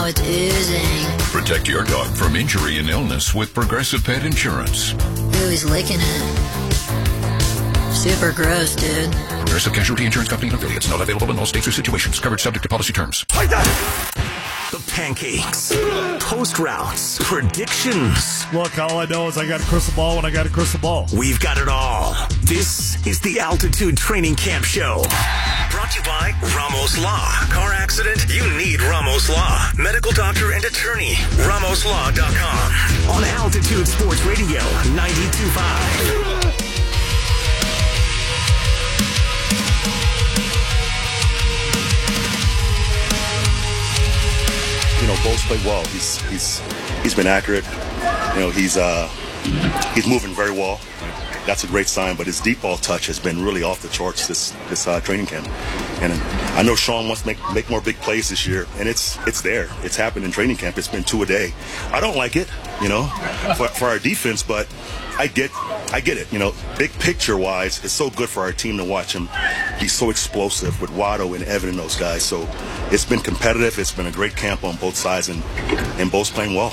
now it's oozing. Protect your dog from injury and illness with Progressive Pet Insurance. Ooh, he's licking it. Super gross, dude. Progressive Casualty Insurance Company and affiliates. Not available in all states or situations. Coverage subject to policy terms. The pancakes, post routes, predictions. Look, all I know is I got a crystal ball when I got a crystal ball. We've got it all. This is the Altitude Training Camp Show. Brought to you by Ramos Law. Car accident? You need Ramos Law. Medical doctor and attorney. RamosLaw.com. On Altitude Sports Radio 92.5. Bo's played well. He's been accurate. He's moving very well. That's a great sign. But his deep ball touch has been really off the charts this training camp. And I know Sean wants to make more big plays this year, and it's there. It's happened in training camp. It's been 2 a day. I don't like it, for our defense, but I get it. Big picture wise, it's so good for our team to watch him be so explosive with Watto and Evan and those guys. So it's been competitive. It's been a great camp on both sides, and both playing well.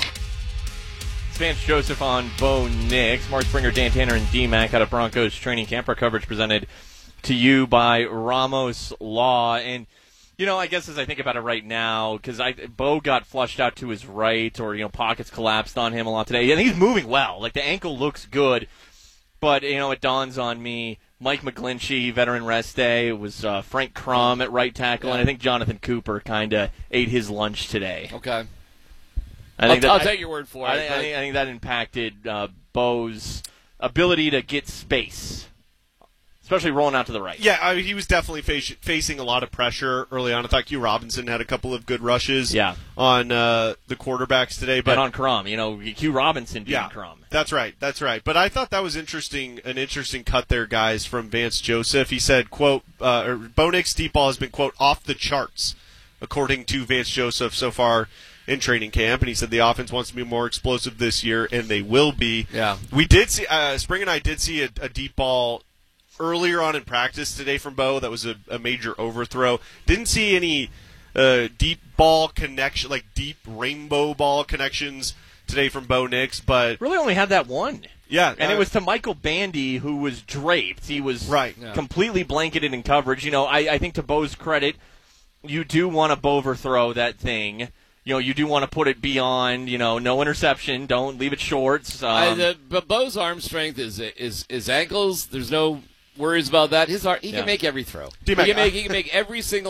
It's Vance Joseph on Bo Nix. Mark Springer, Dan Tanner, and D-Mac out of Broncos training camp. Our coverage presented to you by Ramos Law. And, I guess as I think about it right now, because Bo got flushed out to his right, or, pockets collapsed on him a lot today. And he's moving well. Like, the ankle looks good. But, it dawns on me, Mike McGlinchey, veteran rest day. It was Frank Crum at right tackle. And I think Jonathan Cooper kind of ate his lunch today. Okay. I'll take your word for it. I think that impacted Bo's ability to get space, especially rolling out to the right. Yeah, he was definitely facing a lot of pressure early on. I thought Q Robinson had a couple of good rushes on the quarterbacks today. But and on Crum, Q Robinson beat Crum. That's right. But I thought that was an interesting cut there, guys, from Vance Joseph. He said, quote, Bo Nix deep ball has been, quote, off the charts, according to Vance Joseph so far in training camp, and he said the offense wants to be more explosive this year, and they will be. Yeah. We did see, Spring and I did see a deep ball earlier on in practice today from Bo. That was a major overthrow. Didn't see any deep ball connection, like deep rainbow ball connections today from Bo Nix, but really only had that one. Yeah. And it was to Michael Bandy, who was draped. He was completely blanketed in coverage. I think to Bo's credit, you do want to overthrow that thing. You do want to put it beyond, no interception. Don't leave it short. But Bo's arm strength is ankles. There's no worries about that. His arm, he can make every throw. He can make every single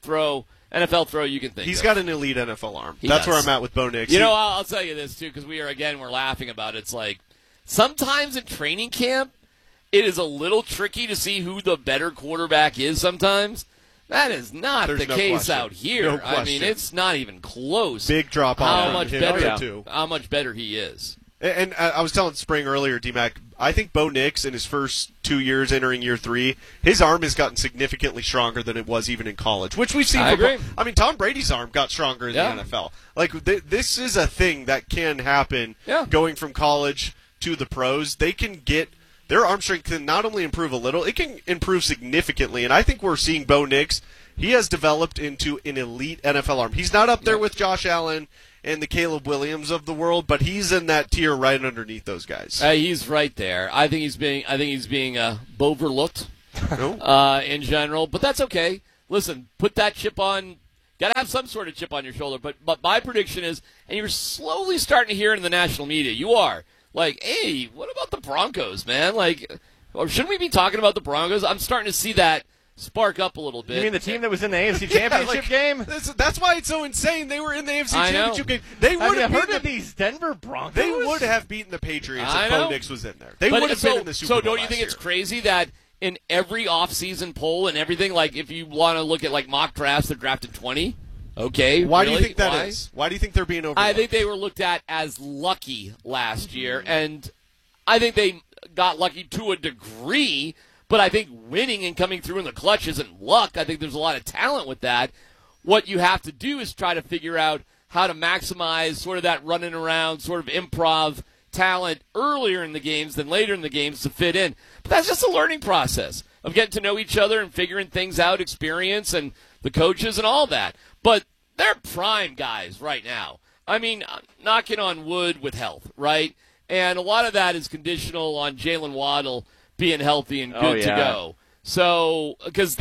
NFL throw you can think of. He's got an elite NFL arm. That's where I'm at with Bo Nix. I'll tell you this, too, because we're laughing about it. It's like sometimes in training camp, it is a little tricky to see who the better quarterback is sometimes. That is not the case out here. No question. I mean, it's not even close. Big drop off. How much better he is. And I was telling Spring earlier, D-Mac, I think Bo Nix in his first 2 years entering year 3, his arm has gotten significantly stronger than it was even in college, which we've seen. I agree. Tom Brady's arm got stronger in the NFL. Like, this is a thing that can happen going from college to the pros. They can get – their arm strength can not only improve a little, it can improve significantly. And I think we're seeing Bo Nix. He has developed into an elite NFL arm. He's not up there with Josh Allen and the Caleb Williams of the world, but he's in that tier right underneath those guys. He's right there. I think he's being overlooked in general, but that's okay. Listen, put that chip on. Got to have some sort of chip on your shoulder. But my prediction is, and you're slowly starting to hear it in the national media. You are. Like, hey, what about the Broncos, man? Like, or shouldn't we be talking about the Broncos? I'm starting to see that spark up a little bit. You mean the team that was in the AFC Championship game? That's why it's so insane. They were in the AFC Championship game. They would have heard of these Denver Broncos. They would have beaten the Patriots if Bo Nix was in there. They would have been in the Super Bowl. So don't you think it's crazy that in every offseason poll and everything, like if you want to look at like mock drafts, they're drafted 20? Okay. Why do you think that is? Why do you think they're being overlooked? I think they were looked at as lucky last year, and I think they got lucky to a degree, but I think winning and coming through in the clutch isn't luck. I think there's a lot of talent with that. What you have to do is try to figure out how to maximize sort of that running around, sort of improv talent earlier in the games than later in the games to fit in. But that's just a learning process of getting to know each other and figuring things out, experience, and the coaches and all that. But they're prime guys right now. I mean, knocking on wood with health, right? And a lot of that is conditional on Jalen Waddle being healthy and good to go. So, because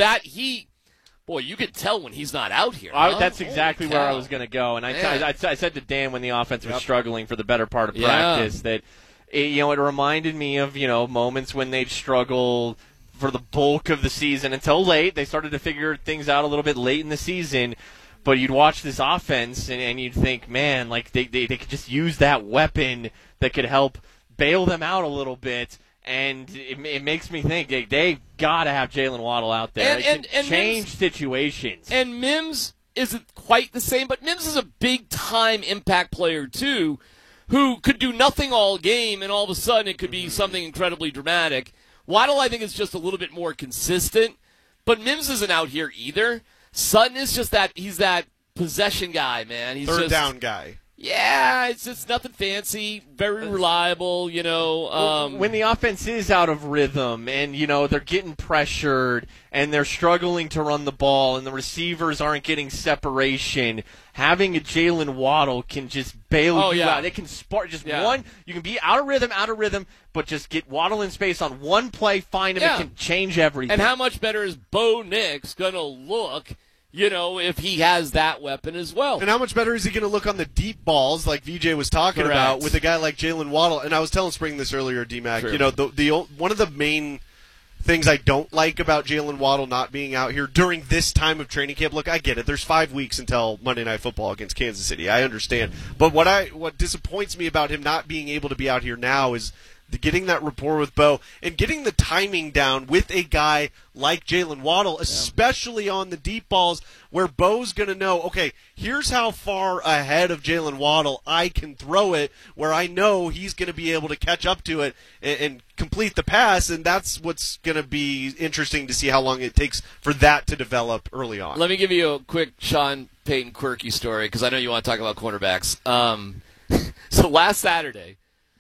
you could tell when he's not out here. Huh? That's exactly where I was going to go. And I said to Dan when the offense was struggling for the better part of practice that, it reminded me of, moments when they'd struggled for the bulk of the season until late. They started to figure things out a little bit late in the season. But you'd watch this offense and you'd think, man, like they could just use that weapon that could help bail them out a little bit. And it makes me think they got to have Jalen Waddle out there and change situations. And Mims isn't quite the same, but Mims is a big-time impact player, too, who could do nothing all game, and all of a sudden it could be something incredibly dramatic. Waddle, I think, is just a little bit more consistent, but Mims isn't out here either. Sutton is just he's that possession guy, man. He's third down guy. Yeah, it's just nothing fancy, very reliable, When the offense is out of rhythm and, they're getting pressured and they're struggling to run the ball and the receivers aren't getting separation, having a Jalen Waddle can just bail you out. It can spark one. You can be out of rhythm, but just get Waddle in space on one play, find him, it can change everything. And how much better is Bo Nix going to look if he has that weapon as well. And how much better is he going to look on the deep balls like VJ was talking about with a guy like Jalen Waddle? And I was telling Spring this earlier, D-Mac, one of the main things I don't like about Jalen Waddle not being out here during this time of training camp, look, I get it. There's 5 weeks until Monday Night Football against Kansas City. I understand. But what disappoints me about him not being able to be out here now is getting that rapport with Bo and getting the timing down with a guy like Jalen Waddle, especially on the deep balls where Bo's going to know, okay, here's how far ahead of Jalen Waddle I can throw it, where I know he's going to be able to catch up to it and complete the pass, and that's what's going to be interesting to see how long it takes for that to develop early on. Let me give you a quick Sean Payton quirky story, because I know you want to talk about cornerbacks. So last Saturday,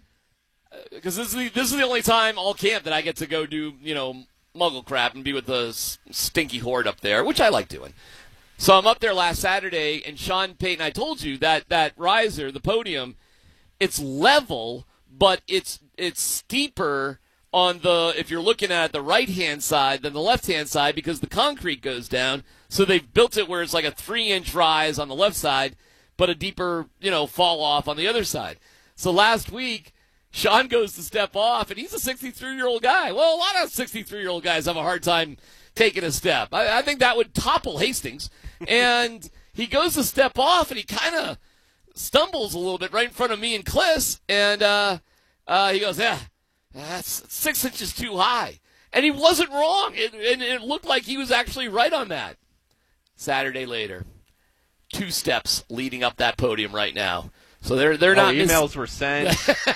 because this is the only time all camp that I get to go do, muggle crap and be with the stinky horde up there, which I like doing. So I'm up there last Saturday, and Sean Payton, I told you that riser, the podium, it's level, but it's steeper on if you're looking at the right-hand side than the left-hand side because the concrete goes down. So they've built it where it's like a 3-inch rise on the left side, but a deeper, fall off on the other side. So last week, Sean goes to step off, and he's a 63-year-old guy. Well, a lot of 63-year-old guys have a hard time taking a step. I think that would topple Hastings. And he goes to step off, and he kind of stumbles a little bit right in front of me and Kliss. And he goes, that's 6 inches too high. And he wasn't wrong. It looked like he was actually right on that. Saturday later, 2 steps leading up that podium right now. So they're not emails were sent.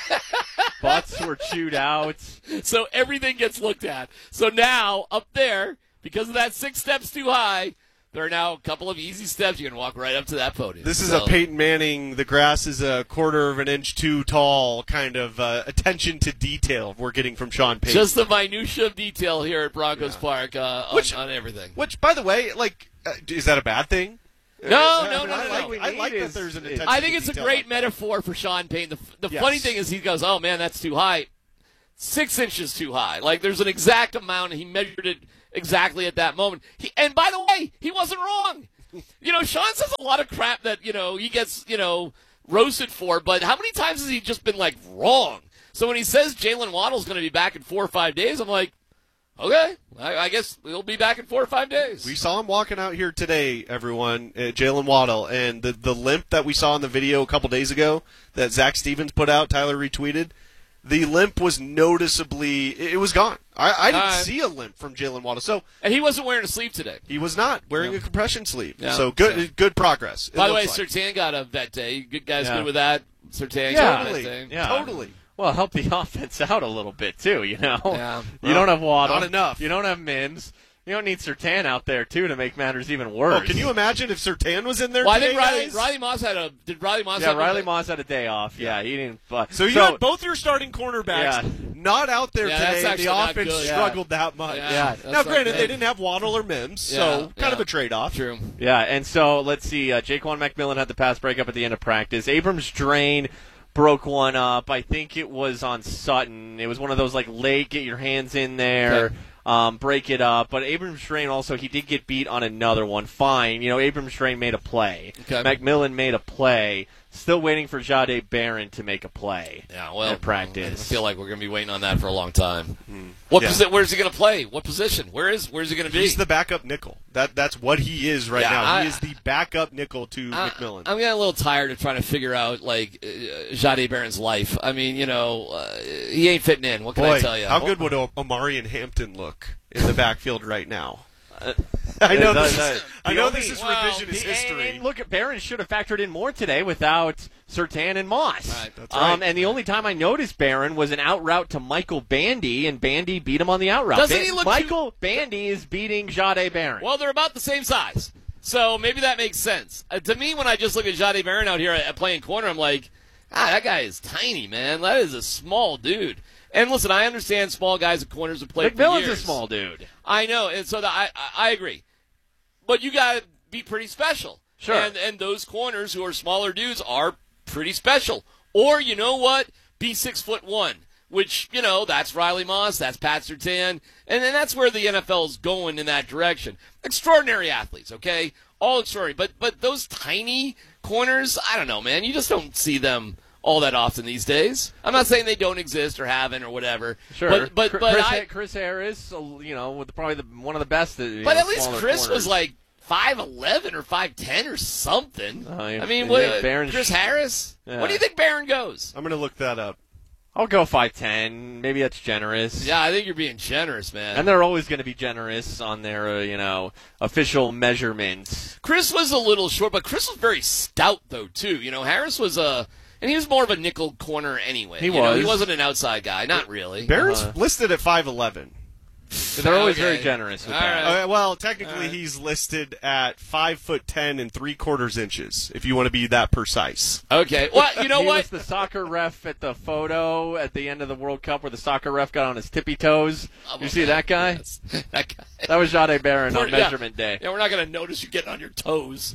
Butts were chewed out. So everything gets looked at. So now, up there, because of that 6 steps too high, there are now a couple of easy steps. You can walk right up to that podium. This is a Peyton Manning, the grass is a quarter of an inch too tall kind of attention to detail we're getting from Sean Payton. Just the minutia of detail here at Broncos Park on everything. Which, by the way, is that a bad thing? No. I like that there's an attention I think it's a great like metaphor for Sean Payton. The funny thing is he goes, oh, man, that's too high. 6 inches too high. Like, there's an exact amount, and he measured it exactly at that moment. And by the way, he wasn't wrong. Sean says a lot of crap that, he gets, roasted for, but how many times has he just been, wrong? So when he says Jalen Waddle's going to be back in 4 or 5 days, I'm like, okay, I guess he'll be back in 4 or 5 days. We saw him walking out here today, everyone, Jalen Waddle, and the limp that we saw in the video a couple days ago that Zach Stevens put out, Tyler retweeted, the limp was noticeably, it was gone. I didn't see a limp from Jalen Waddle. And he wasn't wearing a sleeve today. He was not wearing a compression sleeve. Yeah. So good progress. By the way, Surtain got a vet day. Good guys good with that. Surtain got a vet day. Totally. Well, help the offense out a little bit, too, Yeah. You don't have Waddle. Not enough. You don't have Mims. You don't need Surtain out there, too, to make matters even worse. Oh, can you imagine if Surtain was in there today, I think Riley Moss had a... Did Riley Moss Riley Moss had a day off. Yeah, he didn't... So you had both your starting cornerbacks not out there that's today. actually The not offense good. struggled that much. Yeah. Now, granted, they didn't have Waddle or Mims, so kind of a trade-off. True. Yeah, and so let's see. Jaquan McMillan had the pass breakup at the end of practice. Abrams Drain broke one up. I think it was on Sutton. It was one of those like late, get your hands in there. Okay. Break it up. But Abrams Drain also, he did get beat on another one. Fine. Abrams Drain made a play. Okay. McMillan made a play. Still waiting for Jahdae Barron to make a play. Yeah, well, at practice. I feel like we're going to be waiting on that for a long time. Where's he going to play? What position? Where's he going to be? He's the backup nickel. That's what he is right now. He is the backup nickel to McMillan. I'm getting a little tired of trying to figure out Jahdae Barron's life. I mean, he ain't fitting in. What can I tell you? How good would Omari and Hampton look in the backfield right now? I know this is revisionist history. And look, Barron should have factored in more today without Surtain and Moss. Right, that's right. And the only time I noticed Barron was an out route to Michael Bandy, and Bandy beat him on the out route. Doesn't he look Michael Bandy is beating Jahdae Barron. Well, they're about the same size, so maybe that makes sense. To me, when I just look at Jahdae Barron out here at playing corner, I'm like, that guy is tiny, man. That is a small dude. And listen, I understand small guys at corners have played for years. McMillan's a small dude. I know, and so I agree. But you got to be pretty special. Sure. And those corners who are smaller dudes are pretty special. Or, you know what? Be 6'1", which, that's Riley Moss, that's Pat Surtain, and then that's where the NFL is going in that direction. Extraordinary athletes, okay? All extraordinary. But those tiny corners, I don't know, man. You just don't see them all that often these days. I'm not saying they don't exist or haven't or whatever. Sure. But Chris Harris, with probably one of the best. But at least Chris was like 5'11" or 5'10" or something. Chris Harris? Yeah. What do you think Barron goes? I'm going to look that up. I'll go 5'10". Maybe that's generous. Yeah, I think you're being generous, man. And they're always going to be generous on their, official measurements. Chris was a little short, but Chris was very stout, though, too. Harris was and he was more of a nickel corner anyway. He wasn't an outside guy. Not really. Barron's listed at 5'11". They're always very generous with that. Right. Well, technically, he's listed at 5'10" and 3/4 inches. If you want to be that precise. Okay. Well, you know he what? Was the soccer ref at the photo at the end of the World Cup where the soccer ref got on his tippy toes? You see that guy? Yes. That guy. That was Jahdae Barron on measurement day. Yeah, we're not going to notice you getting on your toes,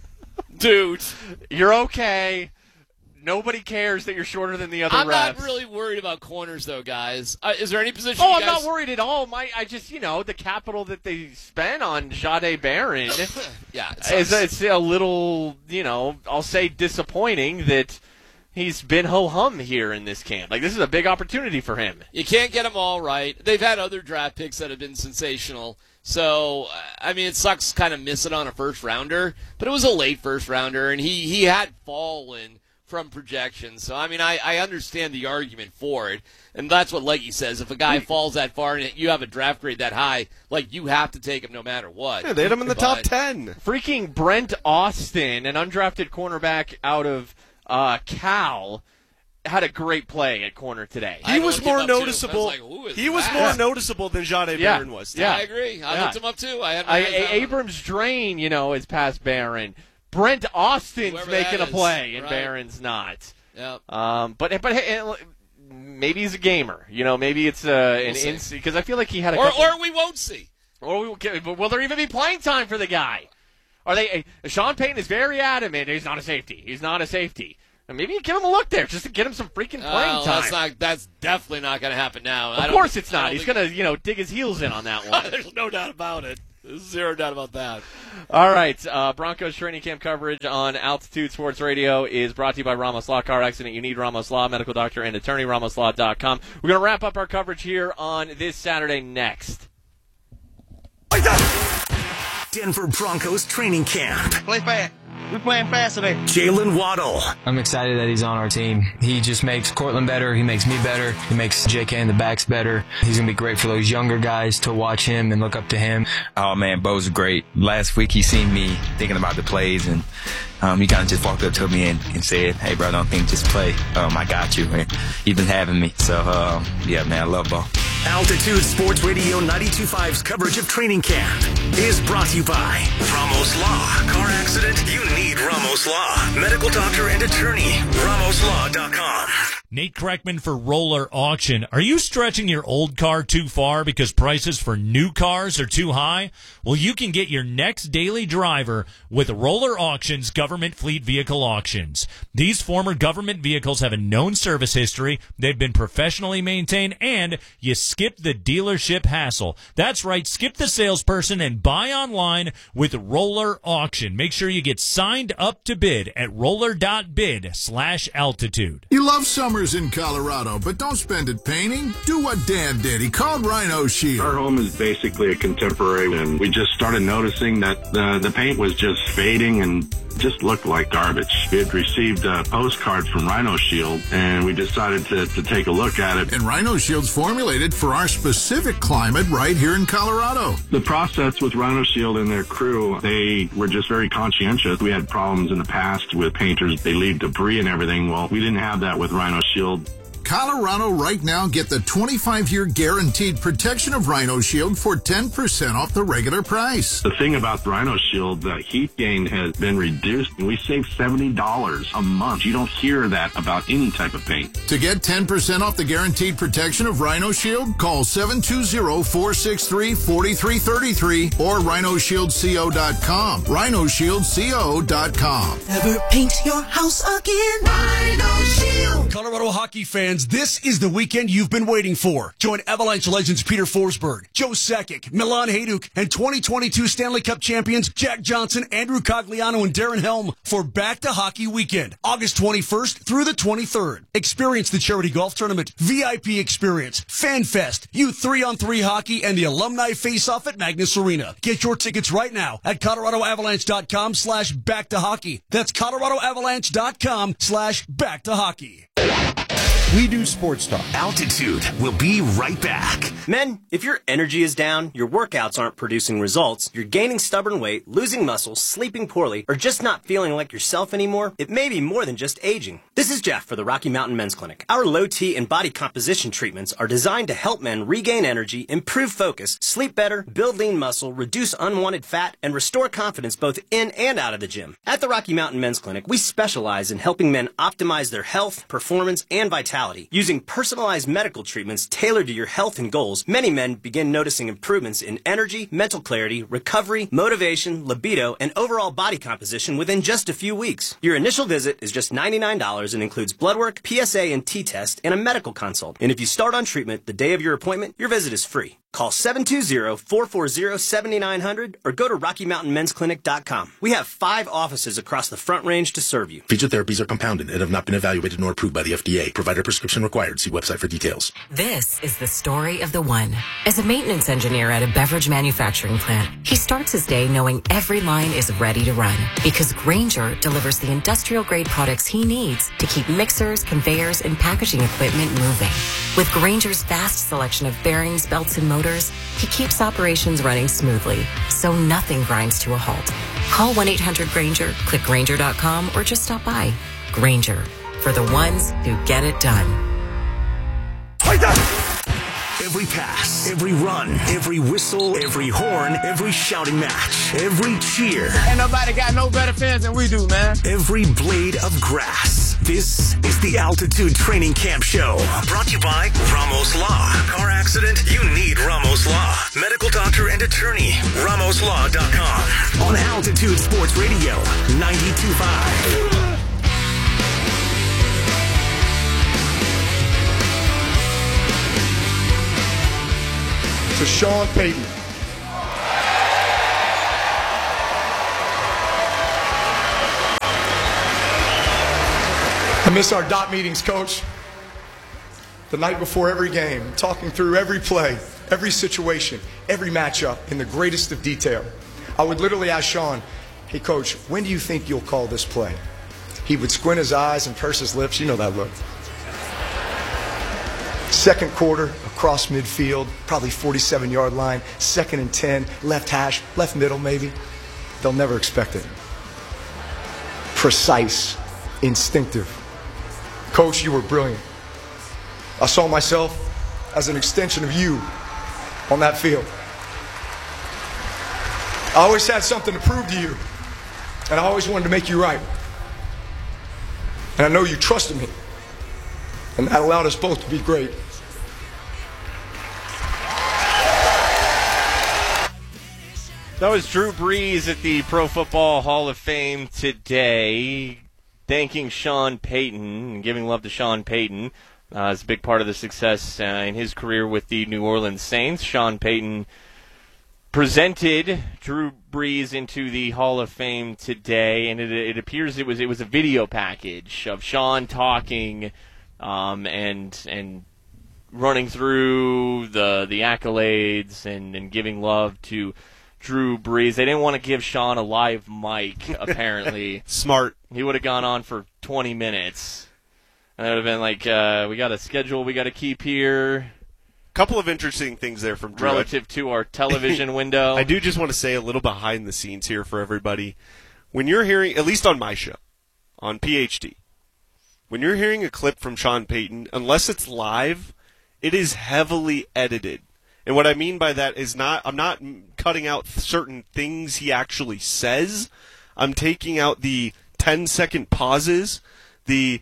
dude. You're okay. Nobody cares that you're shorter than the other refs. I'm not really worried about corners, though, guys. Is there any position I'm not worried at all. I just, the capital that they spent on Jahdae Barron it's a little, I'll say disappointing that he's been ho-hum here in this camp. Like, this is a big opportunity for him. You can't get them all right. They've had other draft picks that have been sensational. So, it sucks kind of missing on a first-rounder, but it was a late first-rounder, and he had fallen from projections. So, I understand the argument for it, and that's what Leggy says. If a guy falls that far and you have a draft grade that high, you have to take him no matter what. Yeah, they had him in the top 10. Freaking Brent Austin, an undrafted cornerback out of Cal, had a great play at corner today. He was more noticeable. He was more noticeable than Jahdae Barron was. Yeah, I agree. I looked him up too. Abrams Drain, is past Barron. Brent Austin's making a play, and Barron's not. Yep. But hey, maybe he's a gamer. Maybe it's because I feel like he had a or we won't see. Or will there even be playing time for the guy? Are they? Sean Payton is very adamant. He's not a safety. He's not a safety. And maybe you give him a look there just to get him some freaking playing time. That's definitely not going to happen now. Of course it's not. He's going to dig his heels in on that one. There's no doubt about it. Zero doubt about that. All right. Broncos training camp coverage on Altitude Sports Radio is brought to you by Ramos Law. Car accident, you need Ramos Law. Medical doctor and attorney, RamosLaw.com. We're going to wrap up our coverage here on this Saturday next. Denver Broncos training camp. Play fast. We're playing fast today. Jalen Waddle. I'm excited that he's on our team. He just makes Cortland better. He makes me better. He makes JK and the backs better. He's going to be great for those younger guys to watch him and look up to him. Oh, man, Bo's great. Last week he seen me thinking about the plays, and he kind of just walked up to me and said, hey, bro, don't think, just play. I got you. And he's been having me. So, yeah, man, I love Bo. Altitude Sports Radio 92.5's coverage of training camp is brought to you by Ramos Law. Car accident? You need Ramos Law. Medical doctor and attorney. RamosLaw.com. Nate Kreckman for Roller Auction. Are you stretching your old car too far because prices for new cars are too high? Well, you can get your next daily driver with Roller Auction's government fleet vehicle auctions. These former government vehicles have a known service history, they've been professionally maintained, and you skip the dealership hassle. That's right, skip the salesperson and buy online with Roller Auction. Make sure you get signed up to bid at roller.bid/altitude. You love summers in Colorado, but don't spend it painting. Do what Dan did. He called Rhino Shield. Our home is basically a contemporary, and we just started noticing that the paint was just fading and just looked like garbage. We had received postcards from Rhino Shield, and we decided to take a look at it. And Rhino Shield's formulated for our specific climate right here in Colorado. The process with Rhino Shield and their crew, they were just very conscientious. We had problems in the past with painters. They leave debris and everything. Well, we didn't have that with Rhino Shield. Colorado right now, get the 25-year guaranteed protection of Rhino Shield for 10% off the regular price. The thing about the Rhino Shield, the heat gain has been reduced. We save $70 a month. You don't hear that about any type of paint. To get 10% off the guaranteed protection of Rhino Shield, call 720-463-4333 or rhinoshieldco.com. rhinoshieldco.com. Never paint your house again. Rhino Shield. Colorado hockey fans, this is the weekend you've been waiting for. Join Avalanche legends Peter Forsberg, Joe Sakic, Milan Hajduk, and 2022 Stanley Cup champions Jack Johnson, Andrew Cogliano, and Darren Helm for Back to Hockey Weekend, August 21st through the 23rd. Experience the charity golf tournament, VIP experience, Fan Fest, Youth 3-on-3 hockey, and the Alumni Face-Off at Magnus Arena. Get your tickets right now at ColoradoAvalanche.com/back-to-hockey. That's ColoradoAvalanche.com/back-to-hockey. We do sports talk. Altitude will be right back. Men, if your energy is down, your workouts aren't producing results, you're gaining stubborn weight, losing muscle, sleeping poorly, or just not feeling like yourself anymore, it may be more than just aging. This is Jeff for the Rocky Mountain Men's Clinic. Our low T and body composition treatments are designed to help men regain energy, improve focus, sleep better, build lean muscle, reduce unwanted fat, and restore confidence both in and out of the gym. At the Rocky Mountain Men's Clinic, we specialize in helping men optimize their health, performance, and vitality. Using personalized medical treatments tailored to your health and goals, many men begin noticing improvements in energy, mental clarity, recovery, motivation, libido, and overall body composition within just a few weeks. Your initial visit is just $99 and includes blood work, PSA and T-test, and a medical consult. And if you start on treatment the day of your appointment, your visit is free. Call 720-440-7900 or go to RockyMountainMen'sClinic.com. We have 5 offices across the Front Range to serve you. Feature therapies are compounded and have not been evaluated nor approved by the FDA. Provider prescription required. See website for details. This is the story of the one. As a maintenance engineer at a beverage manufacturing plant, he starts his day knowing every line is ready to run because Grainger delivers the industrial-grade products he needs to keep mixers, conveyors, and packaging equipment moving. With Grainger's vast selection of bearings, belts, and motors, he keeps operations running smoothly, so nothing grinds to a halt. Call 1-800-GRAINGER, click Grainger.com, or just stop by. Grainger, for the ones who get it done. Every pass, every run, every whistle, every horn, every shouting match, every cheer. Ain't nobody got no better fans than we do, man. Every blade of grass. This is the Altitude Training Camp Show. Brought to you by Ramos Law. Car accident? You need Ramos Law. Medical doctor and attorney. RamosLaw.com. On Altitude Sports Radio, 92.5. To Sean Payton. I miss our dot meetings, Coach. The night before every game, talking through every play, every situation, every matchup in the greatest of detail. I would literally ask Sean, hey, Coach, when do you think you'll call this play? He would squint his eyes and purse his lips. You know that look. Second quarter, across midfield, probably 47-yard line, 2nd and 10, left hash, left middle maybe. They'll never expect it. Precise, instinctive. Coach, you were brilliant. I saw myself as an extension of you on that field. I always had something to prove to you, and I always wanted to make you right. And I know you trusted me. And that allowed us both to be great. That was Drew Brees at the Pro Football Hall of Fame today, thanking Sean Payton and giving love to Sean Payton. It's a big part of the success in his career with the New Orleans Saints. Sean Payton presented Drew Brees into the Hall of Fame today, and it appears it was a video package of Sean talking and running through the accolades and giving love to Drew Brees. They didn't want to give Sean a live mic, apparently. Smart. He would have gone on for 20 minutes. And it would have been like, we got a schedule we got to keep here. Couple of interesting things there from Drew. Relative to our television window. I do just want to say a little behind the scenes here for everybody. When you're hearing, at least on my show, on PhD, when you're hearing a clip from Sean Payton, unless it's live, it is heavily edited. And what I mean by that is I'm not cutting out certain things he actually says. I'm taking out the 10-second pauses, the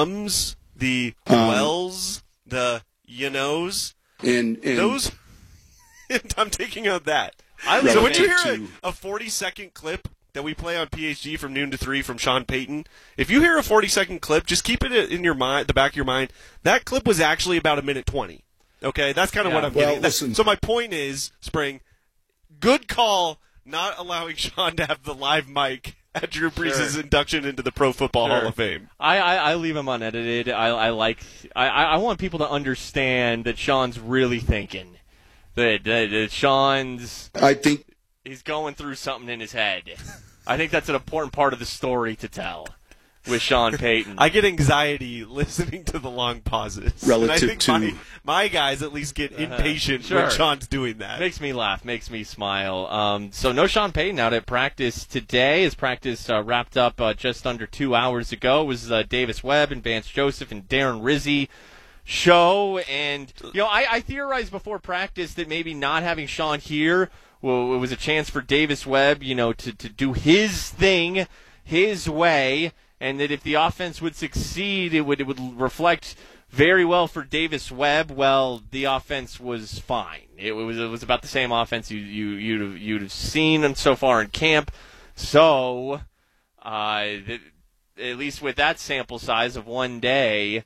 the wells, the you-knows. And those, I'm taking out that. So when you hear a 40-second clip that we play on PhD from noon to 3 from Sean Payton, if you hear a 40-second clip, just keep it in your mind, the back of your mind. That clip was actually about 1:20. Okay, that's kind of what I'm getting. So my point is, Spring, good call not allowing Sean to have the live mic at Drew Brees' induction into the Pro Football Hall of Fame. I leave him unedited. I want people to understand that Sean's really thinking. That Sean's... I think... He's going through something in his head. I think that's an important part of the story to tell with Sean Payton. I get anxiety listening to the long pauses. Relative and I think my guys at least get impatient when Sean's doing that. Makes me laugh, makes me smile. So no Sean Payton out at practice today. His practice wrapped up just under 2 hours ago. It was Davis Webb and Vance Joseph and Darren Rizzi show. And, I theorized before practice that maybe not having Sean here, well, it was a chance for Davis Webb, to do his thing, his way, and that if the offense would succeed, it would reflect very well for Davis Webb. Well, the offense was fine. It was about the same offense you'd have seen so far in camp. So, at least with that sample size of one day,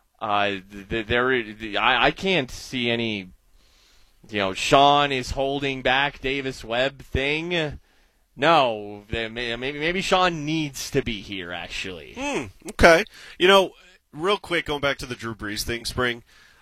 I can't see any. Sean is holding back Davis Webb thing. No, maybe Sean needs to be here, actually. Okay. Real quick, going back to the Drew Brees thing, Spring.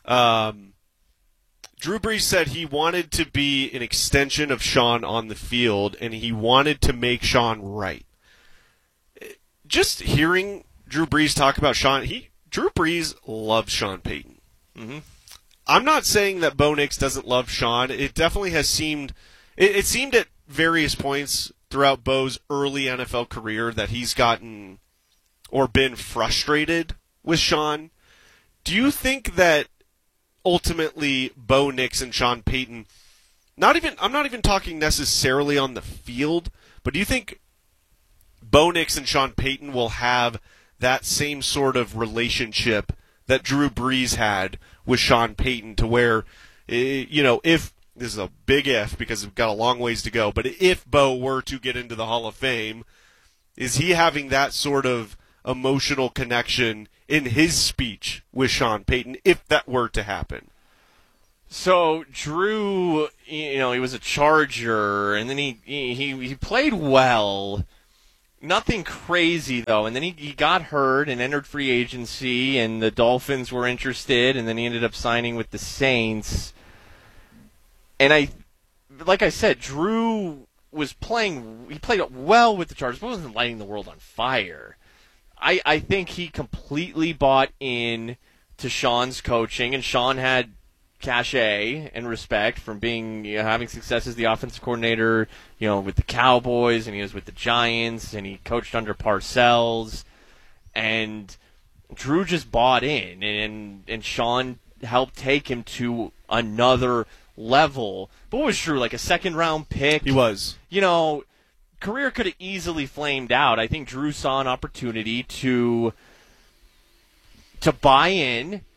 Drew Brees said he wanted to be an extension of Sean on the field, and he wanted to make Sean right. Just hearing Drew Brees talk about Sean, Drew Brees loves Sean Payton. Mm-hmm. I'm not saying that Bo Nix doesn't love Sean. It definitely has seemed... It seemed at various points throughout Bo's early NFL career that he's gotten or been frustrated with Sean. Do you think that ultimately Bo Nix and Sean Payton, I'm not even talking necessarily on the field, but do you think Bo Nix and Sean Payton will have that same sort of relationship that Drew Brees had with Sean Payton, to where, if this is a big if because we've got a long ways to go, but if Bo were to get into the Hall of Fame, is he having that sort of emotional connection in his speech with Sean Payton, if that were to happen? So Drew, he was a Charger, and then he played well. Nothing crazy, though, and then he got hurt and entered free agency, and the Dolphins were interested, and then he ended up signing with the Saints. And like I said, Drew he played well with the Chargers, but wasn't lighting the world on fire. I think he completely bought in to Sean's coaching, and Sean had cachet and respect from being having success as the offensive coordinator, with the Cowboys, and he was with the Giants, and he coached under Parcells, and Drew just bought in, and Sean helped take him to another level. But what was Drew, like a second-round pick? He was. Career could have easily flamed out. I think Drew saw an opportunity to buy in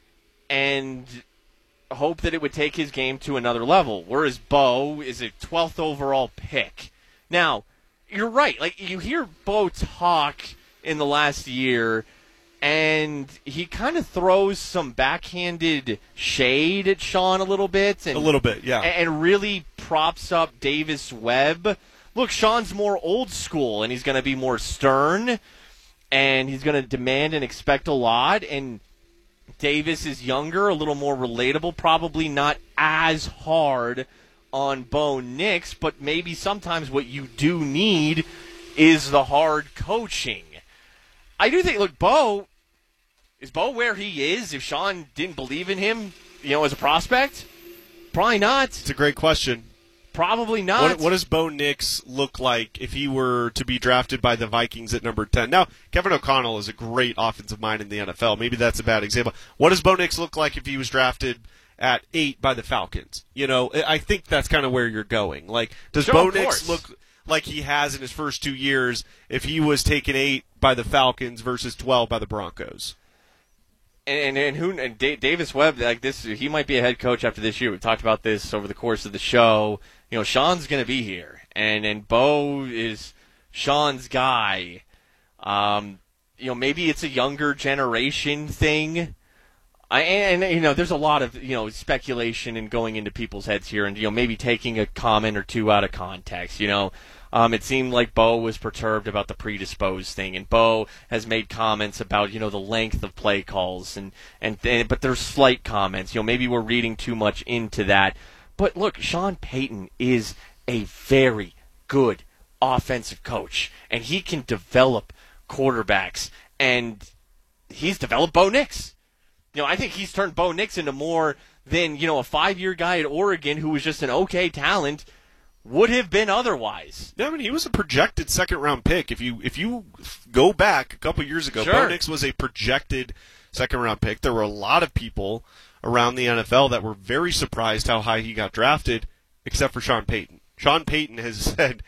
and hope that it would take his game to another level. Whereas Bo is a 12th overall pick. Now, you're right. Like, you hear Bo talk in the last year, and he kind of throws some backhanded shade at Sean a little bit. And, a little bit, yeah. And really props up Davis Webb. Look, Sean's more old school, and he's going to be more stern, and he's going to demand and expect a lot, and Davis is younger, a little more relatable, probably not as hard on Bo Nix, but maybe sometimes what you do need is the hard coaching. I do think, look, is Bo where he is if Sean didn't believe in him, as a prospect? Probably not. It's a great question. Probably not. What does Bo Nix look like if he were to be drafted by the Vikings at number 10? Now, Kevin O'Connell is a great offensive mind in the NFL. Maybe that's a bad example. What does Bo Nix look like if he was drafted at 8 by the Falcons? I think that's kind of where you're going. Like, does Bo Nix look like he has in his first 2 years if he was taken 8 by the Falcons versus 12 by the Broncos? And Davis Webb, like this, he might be a head coach after this year. We've talked about this over the course of the show. Sean's going to be here, and Bo is Sean's guy. Maybe it's a younger generation thing. There's a lot of speculation and going into people's heads here, and maybe taking a comment or two out of context. It seemed like Bo was perturbed about the predisposed thing, and Bo has made comments about the length of play calls, but there's slight comments. Maybe we're reading too much into that. But look, Sean Payton is a very good offensive coach, and he can develop quarterbacks, and he's developed Bo Nix. I think he's turned Bo Nix into more than a 5-year guy at Oregon who was just an okay talent would have been otherwise. Yeah, he was a projected second-round pick. If you go back a couple years ago, sure. Bo Nix was a projected second-round pick. There were a lot of people around the NFL that were very surprised how high he got drafted, except for Sean Payton. Sean Payton has said,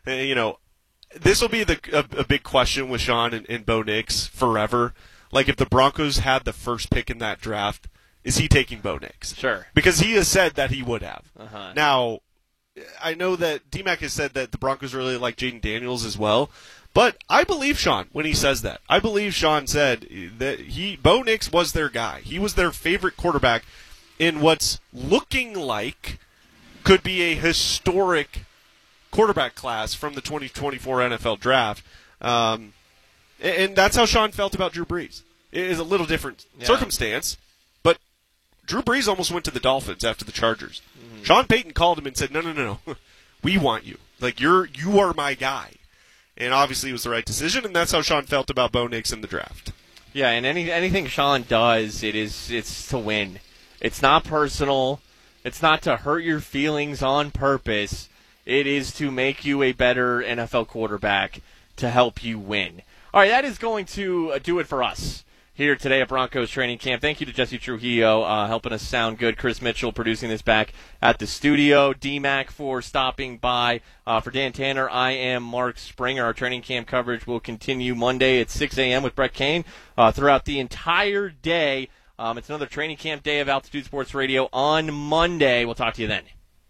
this will be a big question with Sean and Bo Nix forever. Like, if the Broncos had the first pick in that draft, is he taking Bo Nix? Sure. Because he has said that he would have. Uh-huh. Now, I know that DMAC has said that the Broncos really like Jaden Daniels as well, but I believe Sean when he says that. I believe Sean said that Bo Nix was their guy. He was their favorite quarterback in what's looking like could be a historic quarterback class from the 2024 NFL draft. And that's how Sean felt about Drew Brees. It is a little different circumstance, but Drew Brees almost went to the Dolphins after the Chargers. Mm-hmm. Sean Payton called him and said, no, we want you. Like, you are my guy. And obviously it was the right decision, and that's how Sean felt about Bo Nix in the draft. Yeah, and anything Sean does, it's to win. It's not personal. It's not to hurt your feelings on purpose. It is to make you a better NFL quarterback to help you win. All right, that is going to do it for us here today at Broncos Training Camp. Thank you to Jesse Trujillo helping us sound good. Chris Mitchell producing this back at the studio. DMAC for stopping by. For Dan Tanner, I am Mark Springer. Our training camp coverage will continue Monday at 6 a.m. with Brett Kane throughout the entire day. It's another training camp day of Altitude Sports Radio on Monday. We'll talk to you then.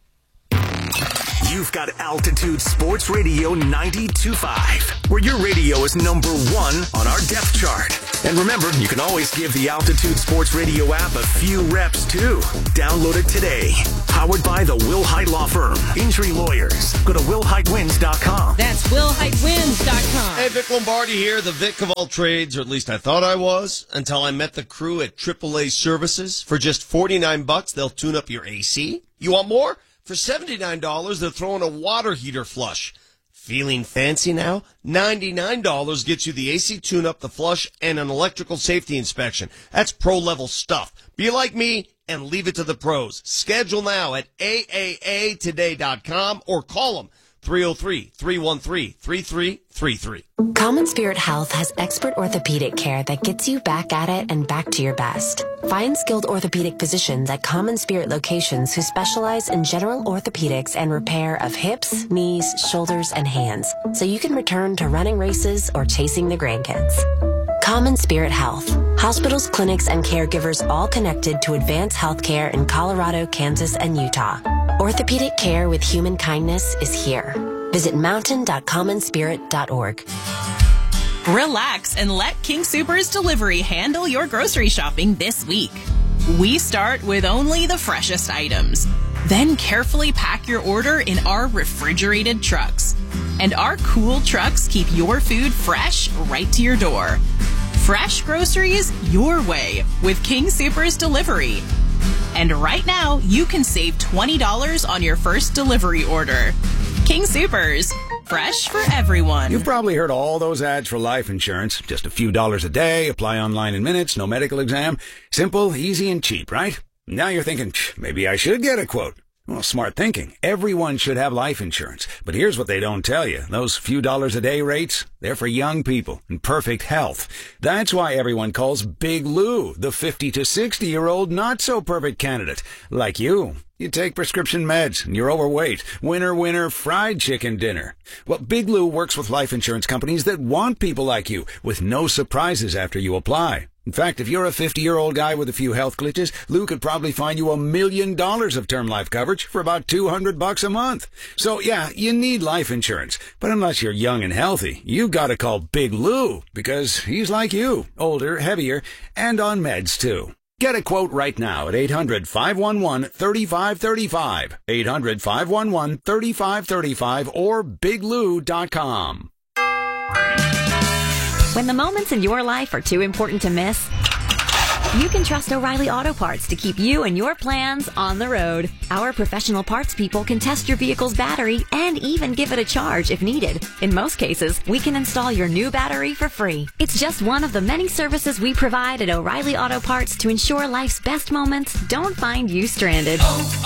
You've got Altitude Sports Radio 92.5, where your radio is number 1 on our depth chart. And remember, you can always give the Altitude Sports Radio app a few reps, too. Download it today. Powered by the Will Height Law Firm. Injury lawyers. Go to WillHeightWins.com. That's WillHeightWins.com. Hey, Vic Lombardi here, the Vic of all trades, or at least I thought I was, until I met the crew at AAA Services. For just $49, they'll tune up your AC. You want more? For $79, they're throwing a water heater flush. Feeling fancy now? $99 gets you the AC tune-up, the flush, and an electrical safety inspection. That's pro-level stuff. Be like me and leave it to the pros. Schedule now at AAAtoday.com or call them 303-313-3333. Common Spirit Health has expert orthopedic care that gets you back at it and back to your best. Find skilled orthopedic physicians at Common Spirit locations who specialize in general orthopedics and repair of hips, knees, shoulders, and hands, so you can return to running races or chasing the grandkids. Common Spirit Health. Hospitals, clinics, and caregivers all connected to advance healthcare in Colorado, Kansas, and Utah. Orthopedic care with human kindness is here. Visit mountain.commonspirit.org. Relax and let King Soopers Delivery handle your grocery shopping this week. We start with only the freshest items. Then carefully pack your order in our refrigerated trucks. And our cool trucks keep your food fresh right to your door. Fresh groceries your way with King Soopers Delivery. And right now, you can save $20 on your first delivery order. King Soopers. Fresh for everyone. You've probably heard all those ads for life insurance. Just a few dollars a day, apply online in minutes, no medical exam. Simple, easy, and cheap, right? Now you're thinking, maybe I should get a quote. Well, smart thinking. Everyone should have life insurance. But here's what they don't tell you. Those few dollars a day rates, they're for young people in perfect health. That's why everyone calls Big Lou the 50 to 60-year-old not-so-perfect candidate. Like you. You take prescription meds and you're overweight. Winner, winner, fried chicken dinner. Well, Big Lou works with life insurance companies that want people like you with no surprises after you apply. In fact, if you're a 50-year-old guy with a few health glitches, Lou could probably find you $1 million of term life coverage for about $200 a month. So yeah, you need life insurance. But unless you're young and healthy, you've got to call Big Lou because he's like you, older, heavier, and on meds too. Get a quote right now at 800-511-3535, 800-511-3535, or biglou.com. When the moments in your life are too important to miss, you can trust O'Reilly Auto Parts to keep you and your plans on the road. Our professional parts people can test your vehicle's battery and even give it a charge if needed. In most cases, we can install your new battery for free. It's just one of the many services we provide at O'Reilly Auto Parts to ensure life's best moments don't find you stranded.